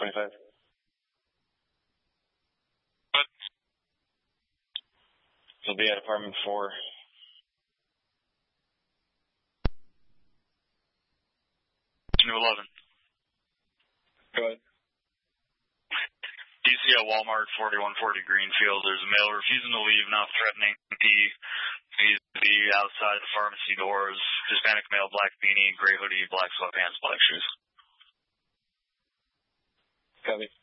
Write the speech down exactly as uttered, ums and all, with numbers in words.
twenty-five. What? He'll be at apartment four. New eleven. Go ahead. D C at Walmart, forty-one forty Greenfield. There's a male refusing to leave, not threatening. He needs to be outside the pharmacy doors. Hispanic male, black beanie, gray hoodie, black sweatpants, black shoes. Copy.